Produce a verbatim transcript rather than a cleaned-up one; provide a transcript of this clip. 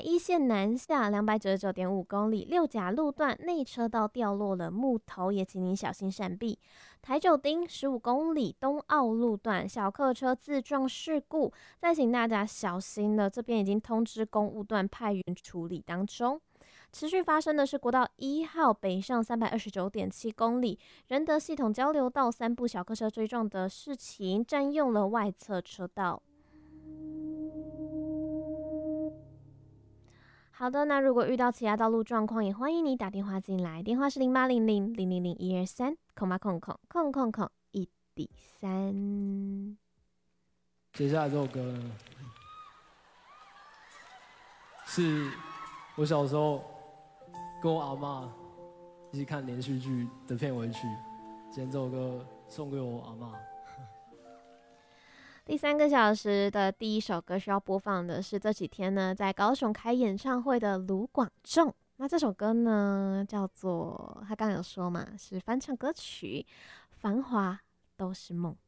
一线南下两百九十九点五公里，六甲路段内车道掉落了木头，也请您小心闪避。台九丁十五公里东澳路段小客车自撞事故，再请大家小心了，这边已经通知公务段派员处理当中。持续发生的是国道一号北上三百二十九点七公里仁德系统交流道三部小客车追撞的事情，占用了外侧车道。好的，那如果遇到其他道路状况，也欢迎你打电话进来，电话是零八零零零零零一二三空八空空空空空一比三。 接下来这首歌呢，是我小时候跟我阿嬷一起看连续剧的片尾曲。今天这首歌送给我阿嬷。 第三个小时的第一首歌需要播放的是这几天呢在高雄开演唱会的卢广仲。那这首歌呢叫做他刚刚有说嘛，是翻唱歌曲《繁华都是梦》。